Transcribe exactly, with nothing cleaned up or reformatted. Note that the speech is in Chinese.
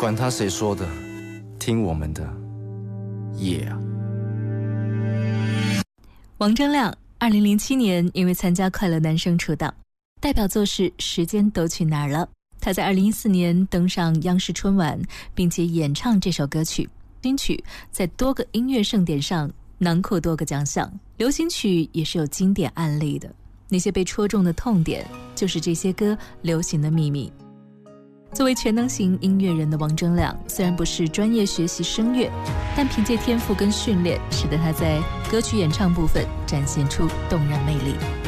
管他谁说的，听我们的，耶、yeah 王铮亮二零零七年因为参加快乐男声出道，代表作是《时间都去哪儿了》。他在二零一四年登上央视春晚，并且演唱这首歌曲。新曲在多个音乐盛典上囊括多个奖项，流行曲也是有经典案例的。那些被戳中的痛点，就是这些歌流行的秘密。作为全能型音乐人的王铮亮，虽然不是专业学习声乐，但凭借天赋跟训练，使得他在歌曲演唱部分展现出动人魅力。